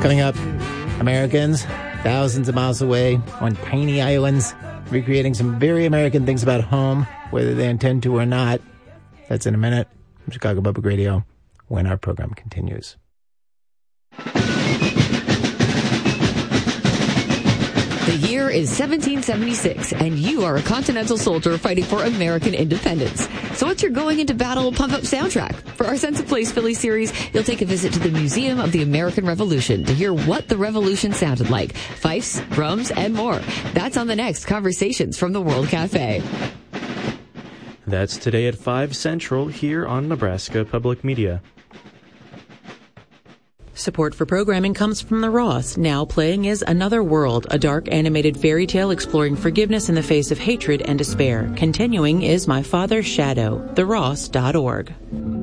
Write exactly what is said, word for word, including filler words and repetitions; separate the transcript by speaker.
Speaker 1: Coming up, Americans thousands of miles away on tiny islands, recreating some very American things about home, whether they intend to or not. That's in a minute. From Chicago Public Radio, when our program continues.
Speaker 2: The year is seventeen seventy-six, and you are a Continental soldier fighting for American independence. So what's your going into battle pump-up soundtrack? For our Sense of Place Philly series, you'll take a visit to the Museum of the American Revolution to hear what the Revolution sounded like. Fifes, drums, and more. That's on the next Conversations from the World Cafe.
Speaker 3: That's today at five Central here on Nebraska Public Media.
Speaker 4: Support for programming comes from the Ross. Now playing is Another World, a dark animated fairy tale exploring forgiveness in the face of hatred and despair. Continuing is My Father's Shadow, the ross dot org.